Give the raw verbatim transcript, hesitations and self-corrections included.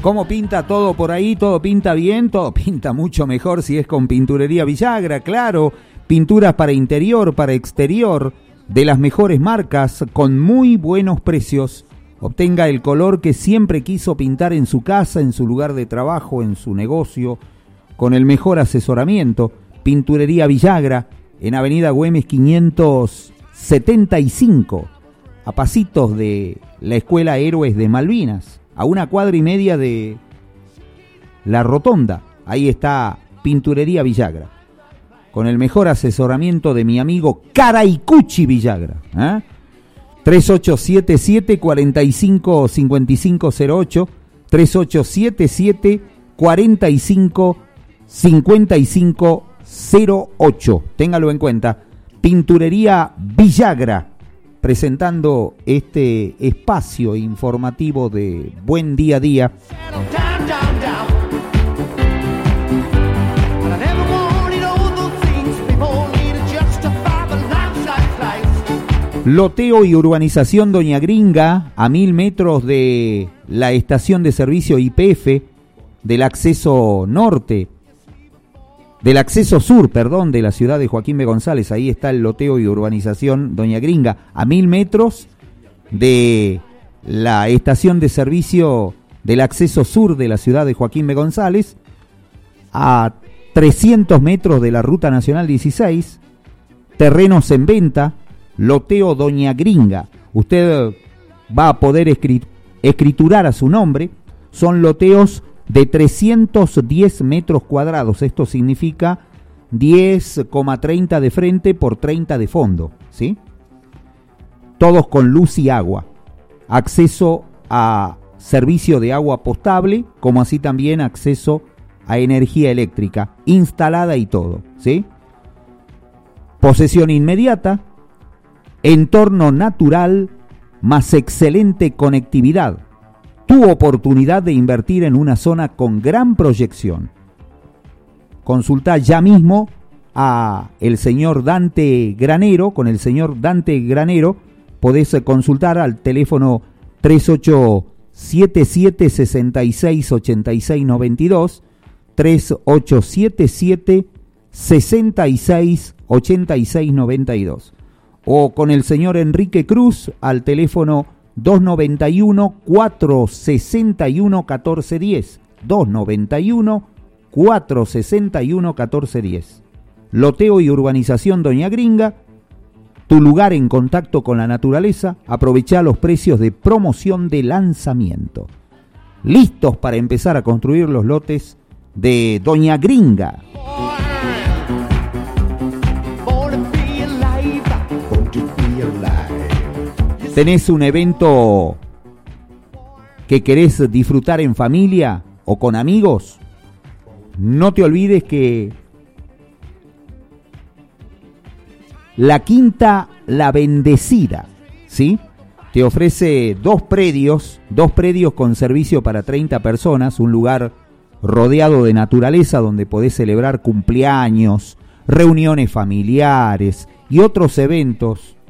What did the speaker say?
¿Cómo pinta todo por ahí? ¿Todo pinta bien? Todo pinta mucho mejor si es con Pinturería Villagra, claro. Pinturas para interior, para exterior, de las mejores marcas, con muy buenos precios. Obtenga el color que siempre quiso pintar en su casa, en su lugar de trabajo, en su negocio, con el mejor asesoramiento. Pinturería Villagra, en Avenida Güemes quinientos setenta y cinco, a pasitos de la Escuela Héroes de Malvinas, a una cuadra y media de la Rotonda. Ahí está Pinturería Villagra, con el mejor asesoramiento de mi amigo Caraicuchi Villagra. ¿eh? tres ocho siete siete, cuatro cinco, cinco cinco cero ocho, tres ocho siete siete, cuatro cinco, cinco cinco cero ocho. Téngalo en cuenta. Pinturería Villagra, presentando este espacio informativo de Buen Día a Día. Loteo y urbanización Doña Gringa, a mil metros de la estación de servicio Y P F, del acceso norte, del acceso sur, perdón, de la ciudad de Joaquín B. González. Ahí está el loteo y urbanización Doña Gringa, a mil metros de la estación de servicio del acceso sur de la ciudad de Joaquín B. González, a trescientos metros de la Ruta Nacional dieciséis, terrenos en venta. Loteo Doña Gringa. Usted va a poder escrit- escriturar a su nombre. Son loteos de trescientos diez metros cuadrados. Esto significa diez coma treinta de frente por treinta de fondo, ¿sí? Todos con luz y agua. Acceso a servicio de agua potable, como así también acceso a energía eléctrica instalada y todo, ¿sí? Posesión inmediata. Entorno natural más excelente conectividad. Tu oportunidad de invertir en una zona con gran proyección. Consulta ya mismo a el señor Dante Granero. Con el señor Dante Granero podés consultar al teléfono tres ocho siete siete, seis seis ocho seis nueve dos, tres ocho siete siete, seis seis ocho seis nueve dos. O con el señor Enrique Cruz al teléfono dos noventa y uno, cuatrocientos sesenta y uno, catorce diez. dos noventa y uno, cuatrocientos sesenta y uno, catorce diez. Loteo y urbanización Doña Gringa, tu lugar en contacto con la naturaleza. Aprovecha los precios de promoción de lanzamiento. Listos para empezar a construir los lotes de Doña Gringa. ¿Tenés un evento que querés disfrutar en familia o con amigos? No te olvides que la Quinta La Bendecida, ¿sí? Te ofrece dos predios, dos predios con servicio para treinta personas, un lugar rodeado de naturaleza donde podés celebrar cumpleaños, reuniones familiares y otros eventos